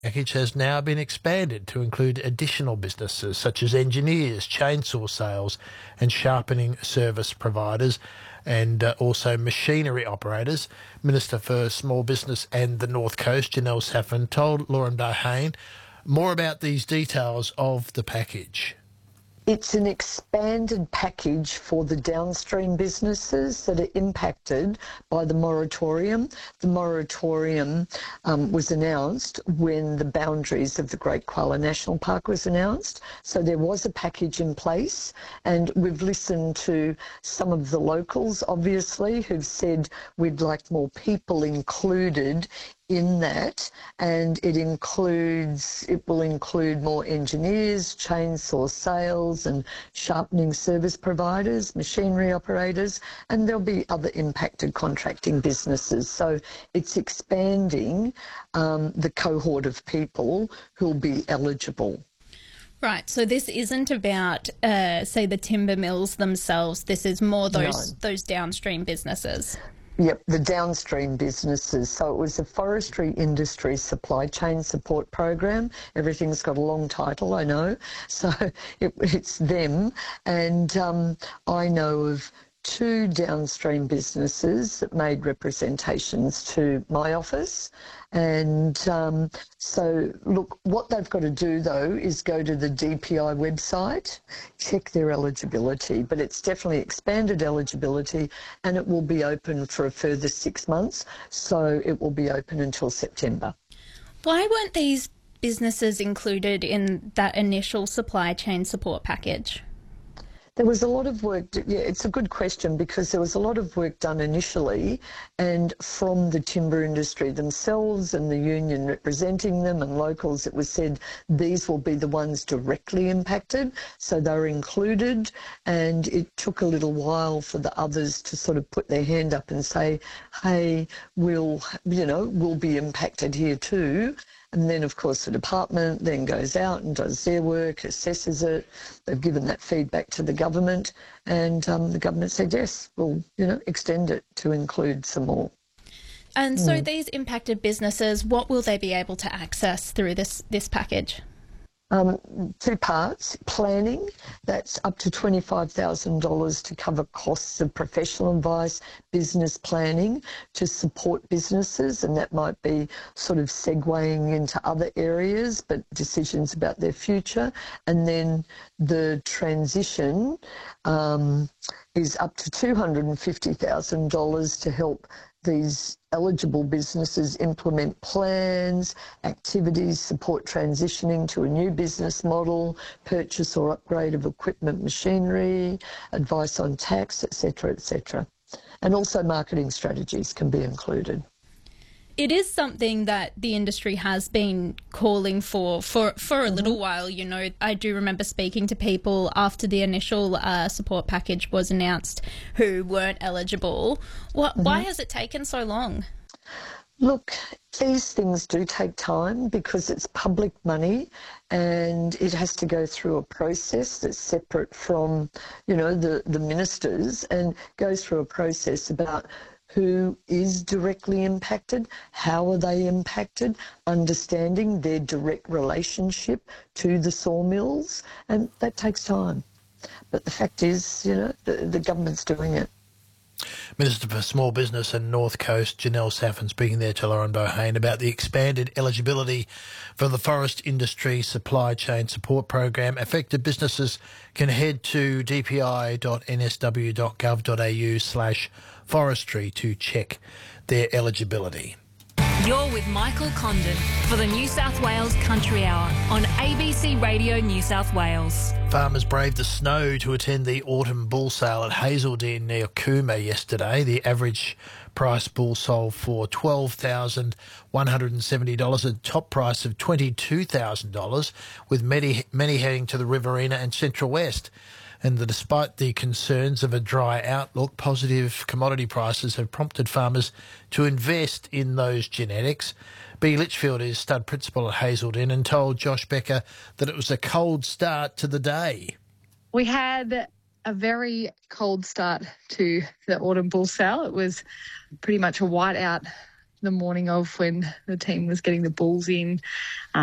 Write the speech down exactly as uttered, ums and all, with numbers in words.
package has now been expanded to include additional businesses such as engineers, chainsaw sales and sharpening service providers, and uh, also machinery operators. Minister for Small Business and the North Coast, Janelle Saffin, told Lauren Bohane more about these details of the package. It's an expanded package for the downstream businesses that are impacted by the moratorium. The moratorium um, was announced when the boundaries of the Great Koala National Park was announced. So there was a package in place, and we've listened to some of the locals, obviously, who've said we'd like more people included in that, and it includes, it will include more engineers, chainsaw sales and sharpening service providers, machinery operators, and there'll be other impacted contracting businesses. So it's expanding um, the cohort of people who'll be eligible. Right, so this isn't about, uh, say, the timber mills themselves. This is more those, no. those downstream businesses. Yep, the downstream businesses. So it was a forestry industry supply chain support program. Everything's got a long title, I know. So it, it's them. And um, I know of two downstream businesses that made representations to my office. And um, so, look, what they've got to do, though, is go to the D P I website, check their eligibility. But it's definitely expanded eligibility, and it will be open for a further six months. So it will be open until September. Why weren't these businesses included in that initial supply chain support package? There was a lot of work, yeah, it's a good question, because there was a lot of work done initially, and from the timber industry themselves and the union representing them and locals, it was said these will be the ones directly impacted, so they were included, and it took a little while for the others to sort of put their hand up and say, hey, we'll, you know, we'll be impacted here too. And then, of course, the department then goes out and does their work, assesses it. They've given that feedback to the government, and um, the government said, yes, we'll, you know, extend it to include some more. And so mm. these impacted businesses, what will they be able to access through this, this package? Um, two parts. Planning, that's up to twenty-five thousand dollars to cover costs of professional advice, business planning to support businesses, and that might be sort of segueing into other areas, but decisions about their future. And then the transition um, is up to two hundred fifty thousand dollars to help these eligible businesses implement plans, activities, support transitioning to a new business model, purchase or upgrade of equipment, machinery, advice on tax, et cetera, et cetera. And also marketing strategies can be included. It is something that the industry has been calling for for, for a mm-hmm. little while. You know, I do remember speaking to people after the initial uh, support package was announced who weren't eligible. What, mm-hmm. Why has it taken so long? Look, these things do take time because it's public money, and it has to go through a process that's separate from, you know, the, the ministers, and goes through a process about who is directly impacted, how are they impacted, understanding their direct relationship to the sawmills, and that takes time. But the fact is, you know, the, the government's doing it. Minister for Small Business and North Coast, Janelle Saffin, speaking there to Lauren Bohane about the expanded eligibility for the Forest Industry Supply Chain Support Program. Affected businesses can head to d p i dot n s w dot gov dot a u slash forestry to check their eligibility. You're with Michael Condon for the New South Wales Country Hour on A B C Radio New South Wales. Farmers braved the snow to attend the autumn bull sale at Hazeldean near Cooma yesterday. The average price bull sold for twelve thousand one hundred seventy dollars, a top price of twenty-two thousand dollars, with many, many heading to the Riverina and Central West. And the, despite the concerns of a dry outlook, positive commodity prices have prompted farmers to invest in those genetics. B. Litchfield is stud principal at Hazeldean and told Josh Becker that it was a cold start to the day. We had a very cold start to the autumn bull sale. It was pretty much a whiteout the morning of when the team was getting the balls in.